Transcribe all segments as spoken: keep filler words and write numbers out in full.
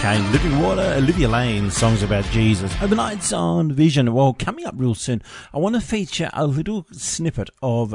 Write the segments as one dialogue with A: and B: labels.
A: Kane, Living Water, Olivia Lane, songs about Jesus. Overnights on Vision. Well, coming up real soon, I want to feature a little snippet of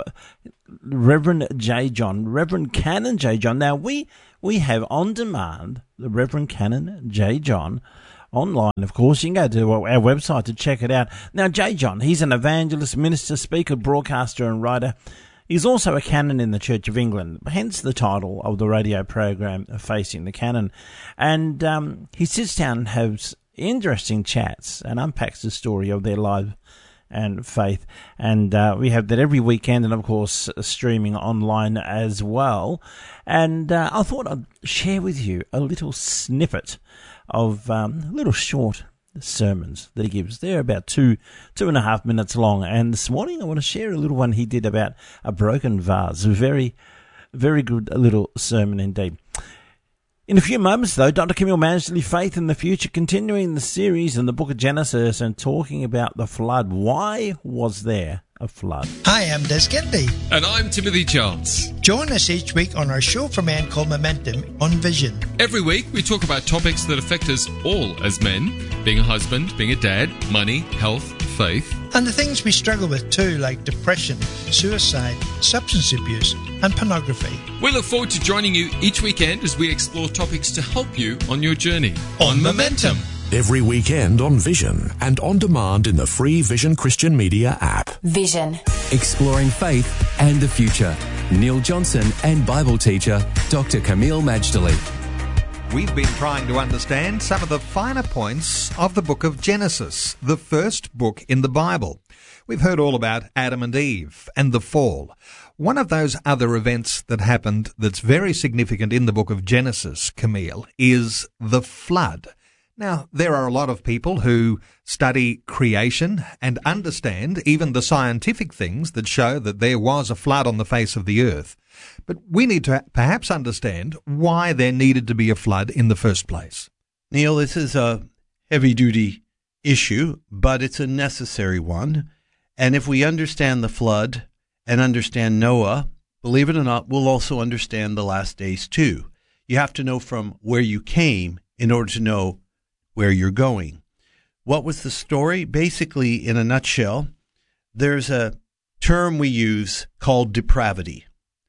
A: Reverend J. John, Reverend Canon J. John. Now, we, we have on demand the Reverend Canon J. John online, of course. You can go to our website to check it out. Now, J. John, he's an evangelist, minister, speaker, broadcaster, and writer. He's also a canon in the Church of England, hence the title of the radio program, Facing the Canon. And um, he sits down and has interesting chats and unpacks the story of their life and faith. And uh, we have that every weekend and, of course, streaming online as well. And uh, I thought I'd share with you a little snippet of um, a little short sermons that he gives. They're about two, two and a half minutes long. And this morning I want to share a little one he did about a broken vase. A very, very good little sermon indeed. In a few moments, though, Doctor Camille Mansley, Faith in the Future, continuing the series in the book of Genesis and talking about the flood. Why was there a flood?
B: Hi, I'm Des Kennedy.
C: And I'm Timothy Chance.
B: Join us each week on our show for men called Momentum on Vision.
C: Every week we talk about topics that affect us all as men, being a husband, being a dad, money, health, faith.
B: And the things we struggle with too, like depression, suicide, substance abuse and pornography.
C: We look forward to joining you each weekend as we explore topics to help you on your journey.
B: On Momentum.
D: Every weekend on Vision and on demand in the free Vision Christian Media app.
E: Vision.
F: Exploring faith and the future. Neil Johnson and Bible teacher Doctor Camille Majdali.
G: We've been trying to understand some of the finer points of the book of Genesis, the first book in the Bible. We've heard all about Adam and Eve and the fall. One of those other events that happened that's very significant in the book of Genesis, Camille, is the flood. Now, there are a lot of people who study creation and understand even the scientific things that show that there was a flood on the face of the earth. But we need to perhaps understand why there needed to be a flood in the first place.
H: Neil, this is a heavy-duty issue, but it's a necessary one. And if we understand the flood and understand Noah, believe it or not, we'll also understand the last days too. You have to know from where you came in order to know where you're going. What was the story? Basically, in a nutshell, there's a term we use called depravity.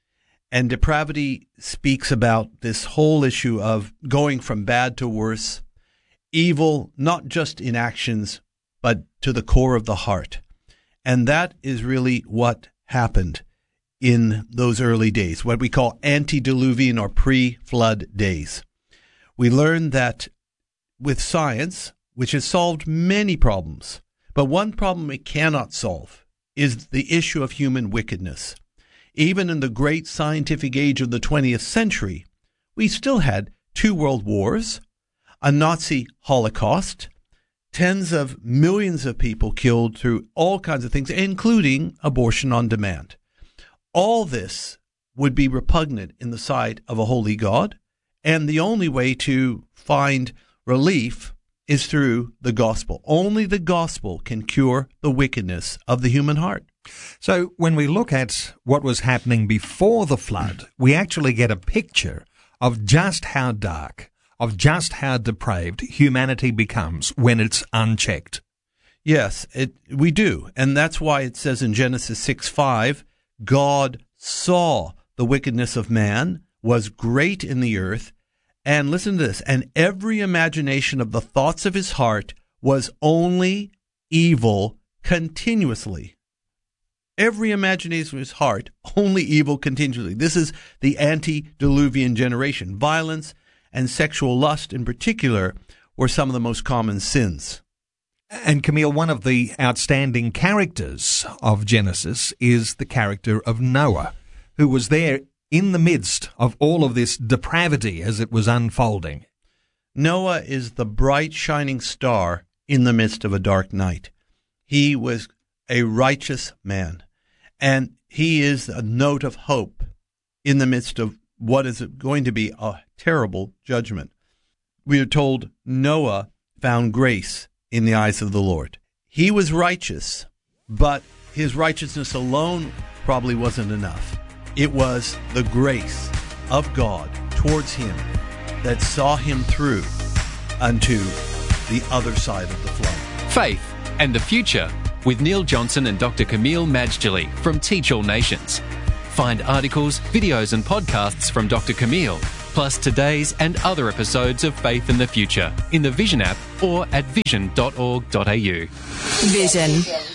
H: And depravity speaks about this whole issue of going from bad to worse, evil, not just in actions, but to the core of the heart. And that is really what happened in those early days, what we call antediluvian or pre-flood days. We learned that with science, which has solved many problems, but one problem it cannot solve is the issue of human wickedness. Even in the great scientific age of the twentieth century, we still had two world wars, a Nazi Holocaust, tens of millions of people killed through all kinds of things, including abortion on demand. All this would be repugnant in the sight of a holy God, and the only way to find relief is through the gospel. Only the gospel can cure the wickedness of the human heart.
G: So when we look at what was happening before the flood, we actually get a picture of just how dark, of just how depraved humanity becomes when it's unchecked.
H: Yes, it, we do. And that's why it says in Genesis six five, God saw the wickedness of man was great in the earth. And listen to this, and every imagination of the thoughts of his heart was only evil continuously. Every imagination of his heart, only evil continually. This is the antediluvian generation. Violence and sexual lust in particular were some of the most common sins.
G: And Camille, one of the outstanding characters of Genesis is the character of Noah, who was there in the midst of all of this depravity as it was unfolding.
H: Noah is the bright shining star in the midst of a dark night. He was a righteous man, and he is a note of hope in the midst of what is going to be a terrible judgment. We are told Noah found grace in the eyes of the Lord. He was righteous, but his righteousness alone probably wasn't enough. It was the grace of God towards him that saw him through unto the other side of the flood.
F: Faith and the Future with Neil Johnson and Doctor Camille Majdali from Teach All Nations. Find articles, videos and podcasts from Doctor Camille, plus today's and other episodes of Faith and the Future in the Vision app or at vision dot org dot a u.
E: Vision.